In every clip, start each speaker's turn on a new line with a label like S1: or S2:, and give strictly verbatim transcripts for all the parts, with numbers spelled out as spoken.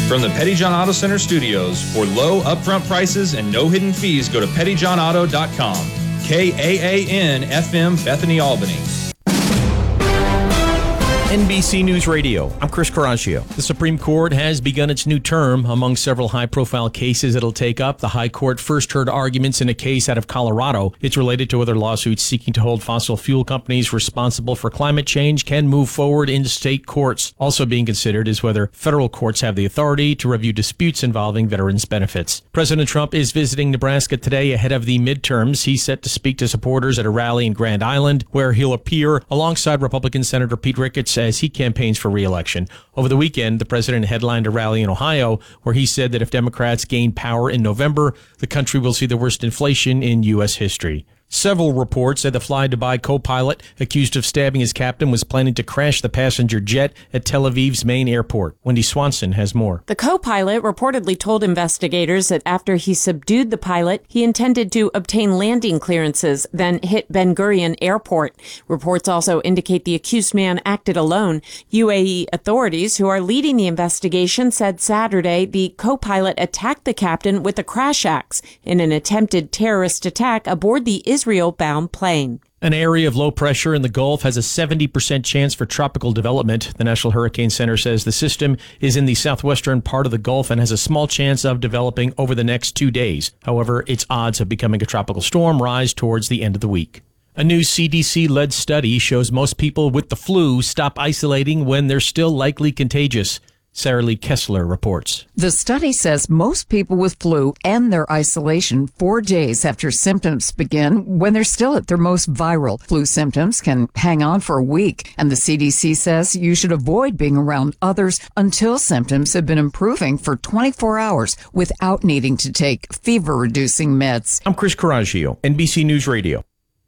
S1: From the Petty John Auto Center studios, for low upfront prices and no hidden fees, go to petty john auto dot com. K A A N F M, Bethany, Albany.
S2: N B C News Radio, I'm Chris Caraccio. The Supreme Court has begun its new term. Among several high-profile cases it'll take up, the High Court first heard arguments in a case out of Colorado. It's related to whether lawsuits seeking to hold fossil fuel companies responsible for climate change can move forward in state courts. Also being considered is whether federal courts have the authority to review disputes involving veterans' benefits. President Trump is visiting Nebraska today ahead of the midterms. He's set to speak to supporters at a rally in Grand Island, where he'll appear alongside Republican Senator Pete Ricketts as he campaigns for re-election. Over the weekend, the president headlined a rally in Ohio where he said that if Democrats gain power in November, the country will see the worst inflation in U S history. Several reports said the Fly Dubai co-pilot accused of stabbing his captain was planning to crash the passenger jet at Tel Aviv's main airport. Wendy Swanson has more.
S3: The co-pilot reportedly told investigators that after he subdued the pilot, he intended to obtain landing clearances, then hit Ben Gurion Airport. Reports also indicate the accused man acted alone. U A E authorities who are leading the investigation said Saturday the co-pilot attacked the captain with a crash axe in an attempted terrorist attack aboard the Israel-bound plane.
S2: An area of low pressure in the Gulf has a seventy percent chance for tropical development. The National Hurricane Center says the system is in the southwestern part of the Gulf and has a small chance of developing over the next two days. However, its odds of becoming a tropical storm rise towards the end of the week. A new C D C-led study shows most people with the flu stop isolating when they're still likely contagious. Sarah Lee Kessler reports.
S4: The study says most people with flu end their isolation four days after symptoms begin when they're still at their most viral. Flu symptoms can hang on for a week, and the C D C says you should avoid being around others until symptoms have been improving for twenty-four hours without needing to take fever-reducing meds.
S2: I'm Chris Caraccio, N B C News Radio.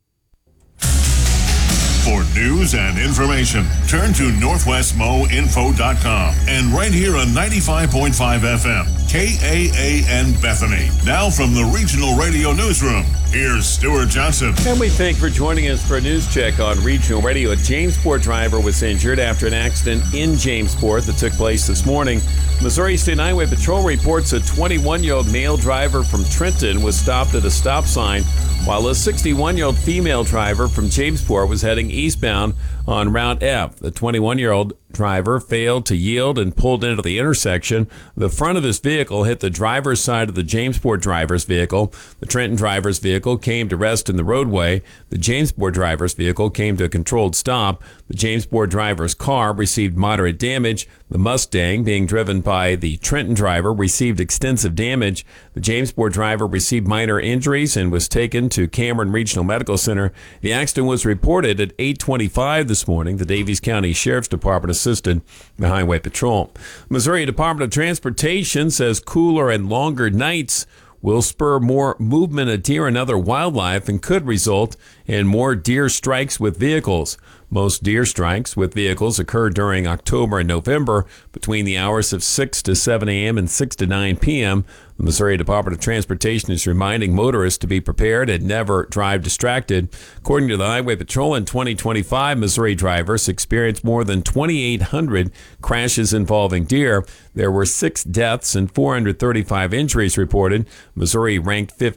S5: For news and information, turn to northwest mo info dot com and right here on ninety-five point five F M, K A A N Bethany. Now from the Regional Radio Newsroom, here's Stuart Johnson.
S6: And we thank you for joining us for a news check on Regional Radio. A Jamesport driver was injured after an accident in Jamesport that took place this morning. Missouri State Highway Patrol reports a twenty-one-year-old male driver from Trenton was stopped at a stop sign while a sixty-one-year-old female driver from Jamesport was heading eastbound on Route F. The twenty-one-year-old driver failed to yield and pulled into the intersection. The front of his vehicle hit the driver's side of the Jamesport driver's vehicle. The Trenton driver's vehicle came to rest in the roadway. The Jamesport driver's vehicle came to a controlled stop. The Jamesport driver's car received moderate damage. The Mustang, being driven by the Trenton driver, received extensive damage. The Jamesport driver received minor injuries and was taken to Cameron Regional Medical Center. The accident was reported at eight twenty-five this morning. The Daviess County Sheriff's Department assisted the Highway Patrol. Missouri Department of Transportation says cooler and longer nights will spur more movement of deer and other wildlife and could result in more deer strikes with vehicles. Most deer strikes with vehicles occur during October and November between the hours of six to seven a.m. and six to nine p.m. The Missouri Department of Transportation is reminding motorists to be prepared and never drive distracted. According to the Highway Patrol, in twenty twenty-five, Missouri drivers experienced more than twenty-eight hundred crashes involving deer. There were six deaths and four hundred thirty-five injuries reported. Missouri ranked fifth